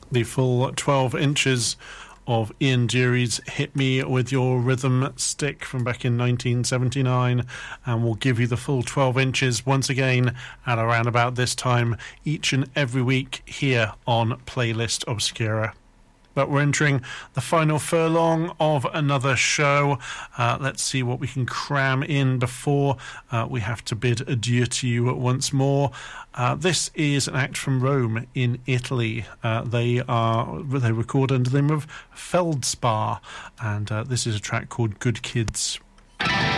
The full 12 inches of Ian Dury's Hit Me With Your Rhythm Stick from back in 1979, and we'll give you the full 12 inches once again at around about this time each and every week here on Playlist Obscura. But we're entering the final furlong of another show. Let's see what we can cram in before we have to bid adieu to you once more. This is an act from Rome in Italy. They record under the name of Feldspar, and this is a track called Good Kids.